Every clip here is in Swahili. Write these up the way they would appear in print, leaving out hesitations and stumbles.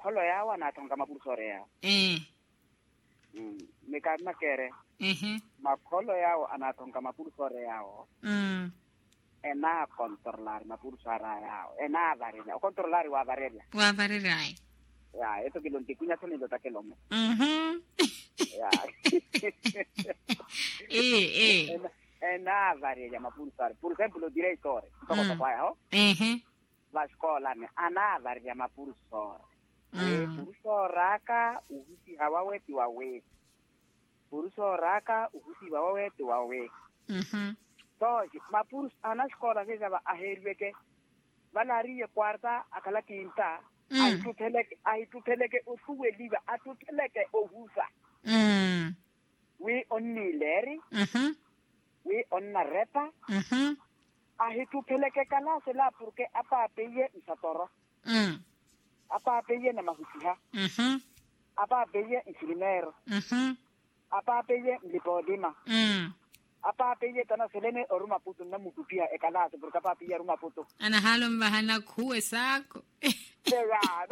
makolo yao anatonga mapulsore yao. Mikana kere. Makolo yao anatonga mapulsore yao. Ena controlar mapulsara yao. Ena varela. Controlar wa varela. Wa varela. Ya, esto que lo antiguo son los taquelomes. Ya. Ena varela mapulsara. Por ejemplo, el director. ¿Cómo se llama? La scuola ana varja mapulsora pulsoraka uhusi hawaweti wawe pulsoraka uhusi waweti wawe so mapurs ana scuola veza ba ahelweke banariye kwarta akala quinta aituteleke usuwe liba atuteleke ohusa we onnileri we onnareta ahitu peleke kala sela porque apa peye isatoro apa peye na mahusiha apa peye infilimero apa peye lipodima apa peye tana selene oruma putu na mutupia ekala porque apa peye oruma putu ana halo mbahana kuwe sako serado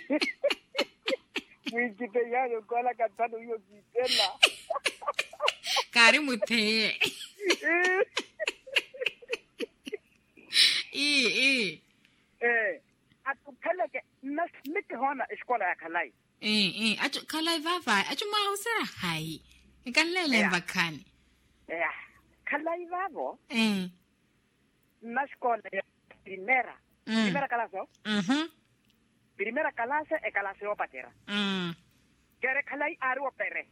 mwikite yayo kola katano yo kitela karimu te atu peleke nas mite hona escola ya kalai atu kalai vava atu mausera hai ikalele bakani kalai vavo na escola ya primera clase e clase opatera kere kalai aru opere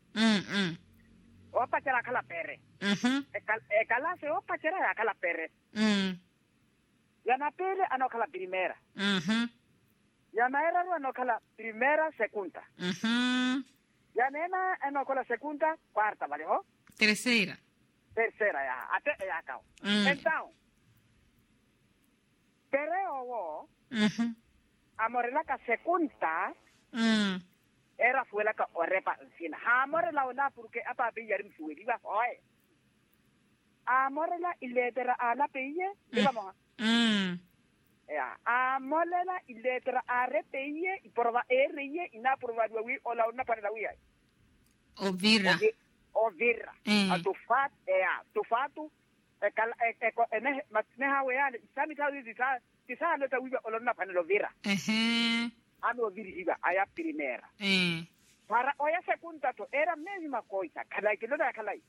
opatera kala pere e clase opatera ya kala pere Yana pele anokala primera. Yana era anokala primera, segunda. Yana ena anokala segunda, quarta, vale ho? Tercera, ya. Ate ya kao. Então, pereo wo, amorela ka segunda, era fuela ka orepa encina. Amorela ona porque apa biyarim fueli va hoy. Amorela iletera ala peye, digamos. Ya, amolela iletra arepeye y prova erye y na prova wi ola una para la wi. Ovira. Atufat tufatu ene matneha we ale sami ka wi tisa leta wi ola una para la ovira. Ano viriga aya primera. Para oya segunda to era mesma coisa, kalai que no da kalai.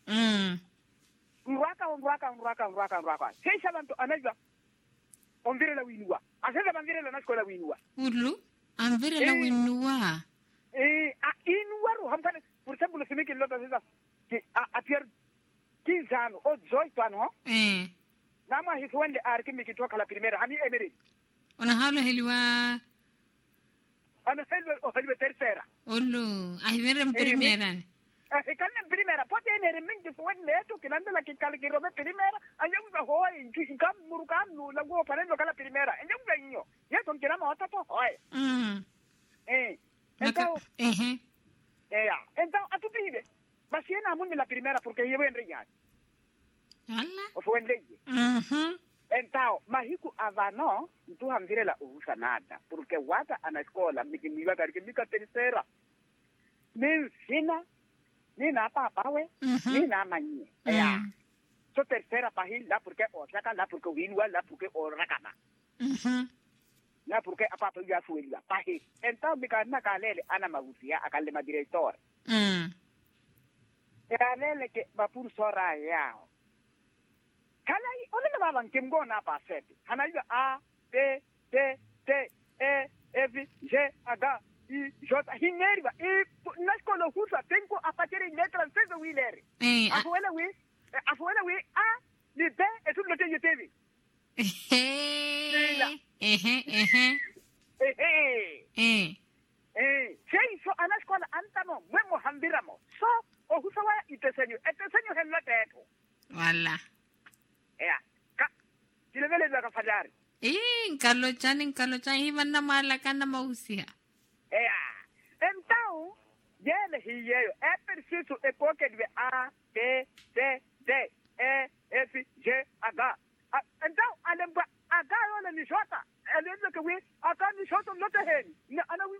Unraka. Sei sabanto anajua onvire la winua. Asema manvire la naskola winua. Ulu, anvire la winua. Inua ro hampane, por ejemplo, se me que lota sesa que a tier 15 anos ou 18 anos. Nama hiswende arki mi kitoka la primera, hani emeri. Ona halo heliwa. Ana helwa tercera. Ulu, ahivere primera. Kan en primera, pote en mingi fuende esto que nanda la que robe primera, ayam ga hoy, kam murukan no la go panelo kala primera. Ayam ga inyo. Ya son que namo ata to hoy. Então, então a tu pide. Mas si na mundi la primera porque llevo en reñar. Alla. O fue en ley. Então, mahiku avano, tu hamvire la usa nada, porque wata ana escola, mi va a que mi tercera. Me fina ni na papa we ni na manye so tercera pahila porque o saca la porque winwa la porque o rakana la porque apa ya fuela pahi entonces mi kana kalele ana magusia akale ma director kalele que va por sora yao kalai ole na baban kimgo na pa set hanaiba a b c d e f g h Jota hineriba na escola russa tenho a partir de letras seis wiler afuela we a de b es un lote tv so ana escola antano mwemo hambiramo so o husawa itesenyo helate eto wala ka tilevele za kafadari nkalo chani hivanna mala kana mausia então, ele rieu, é preciso época de A, B, C, D, E, F, G, H. Então, a lembra H olha ni J, ele diz que we, H ni J não tem, ana we